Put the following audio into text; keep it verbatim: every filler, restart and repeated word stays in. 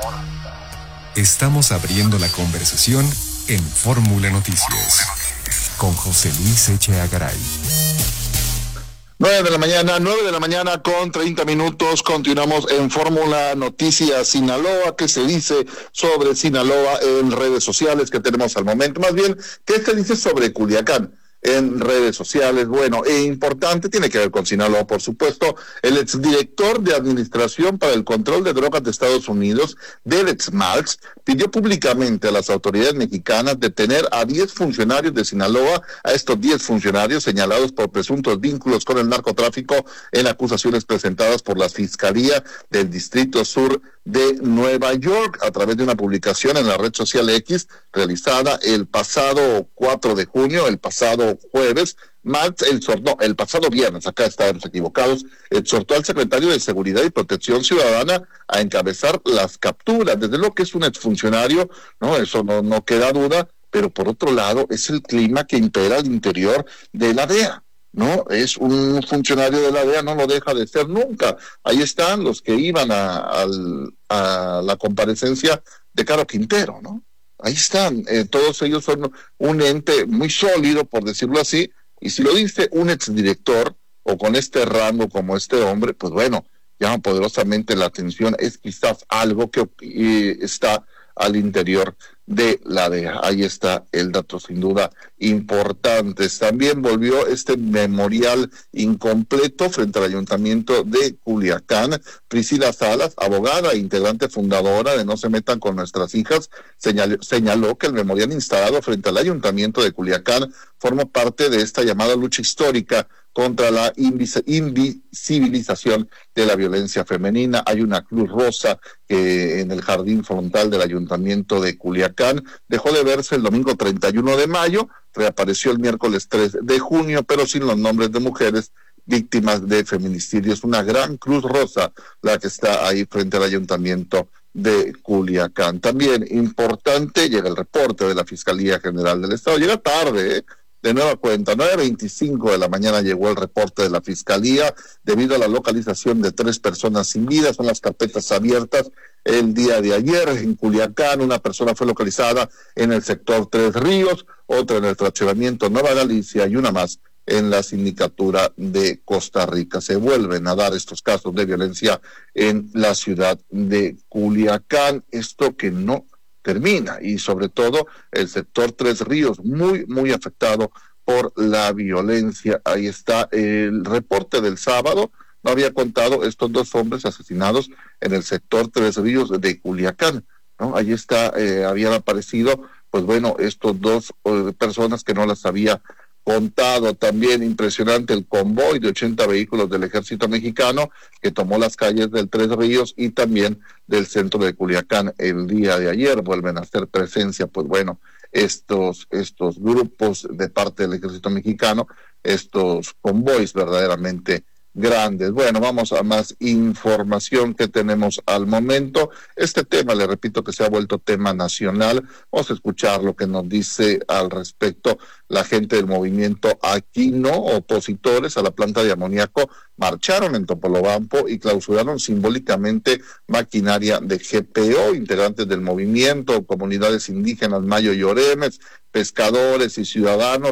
Estamos abriendo la conversación en Fórmula Noticias con José Luis Echeagaray. Nueve de la mañana, nueve de la mañana con treinta minutos, continuamos en Fórmula Noticias Sinaloa. ¿Qué se dice sobre Sinaloa en redes sociales que tenemos al momento? Más bien, ¿qué se dice sobre Culiacán en redes sociales? Bueno, e importante, tiene que ver con Sinaloa, por supuesto. El exdirector de Administración para el Control de Drogas de Estados Unidos, Derek Marks, pidió públicamente a las autoridades mexicanas detener a diez funcionarios de Sinaloa, a estos diez funcionarios señalados por presuntos vínculos con el narcotráfico en acusaciones presentadas por la Fiscalía del Distrito Sur de Nueva York a través de una publicación en la red social X realizada el pasado cuatro de junio, el pasado jueves. Marks, el, no, el pasado viernes, acá estábamos equivocados, exhortó al secretario de Seguridad y Protección Ciudadana a encabezar las capturas. Desde lo que es un exfuncionario, no, eso no, no queda duda, pero por otro lado es el clima que impera al interior de la D E A. No, es un funcionario de la D E A, no lo deja de ser nunca. Ahí están los que iban a, a, a la comparecencia de Caro Quintero, ¿no? Ahí están, eh, todos ellos son un ente muy sólido, por decirlo así, y si lo dice un exdirector, o con este rango como este hombre, pues bueno, llama poderosamente la atención, es quizás algo que eh, está al interior de la D E A. Ahí está el dato sin duda importante. También volvió este memorial incompleto frente al Ayuntamiento de Culiacán. Priscila Salas, abogada e integrante fundadora de No se metan con nuestras hijas, señaló, señaló que el memorial instalado frente al Ayuntamiento de Culiacán forma parte de esta llamada lucha histórica contra la invis- invisibilización de la violencia femenina. Hay una cruz rosa que en el jardín frontal del Ayuntamiento de Culiacán dejó de verse el domingo treinta y uno de mayo, reapareció el miércoles tres de junio, pero sin los nombres de mujeres víctimas de feminicidio. Es una gran cruz rosa la que está ahí frente al Ayuntamiento de Culiacán. También importante, llega el reporte de la Fiscalía General del Estado, llega tarde, ¿eh? De nueva cuenta, nueve veinticinco de la mañana llegó el reporte de la Fiscalía debido a la localización de tres personas sin vida. Son las carpetas abiertas el día de ayer en Culiacán. Una persona fue localizada en el sector Tres Ríos, otra en el fraccionamiento Nueva Galicia y una más en la sindicatura de Costa Rica. Se vuelven a dar estos casos de violencia en la ciudad de Culiacán. Esto que no termina, y sobre todo el sector Tres Ríos muy, muy afectado por la violencia. Ahí está el reporte del sábado, no había contado estos dos hombres asesinados en el sector Tres Ríos de Culiacán, ¿no? Ahí está, eh, habían aparecido, pues bueno, estos dos eh, personas que no las había contado. También impresionante el convoy de ochenta vehículos del Ejército Mexicano que tomó las calles del Tres Ríos y también del centro de Culiacán el día de ayer. Vuelven a hacer presencia, pues bueno, estos, estos grupos de parte del Ejército Mexicano, estos convoys verdaderamente grandes. Bueno, vamos a más información que tenemos al momento. Este tema, le repito, que se ha vuelto tema nacional. Vamos a escuchar lo que nos dice al respecto la gente del movimiento Aquino. Opositores a la planta de amoníaco marcharon en Topolobampo y clausuraron simbólicamente maquinaria de G P O. Integrantes del movimiento, comunidades indígenas Mayo y Oremes, pescadores y ciudadanos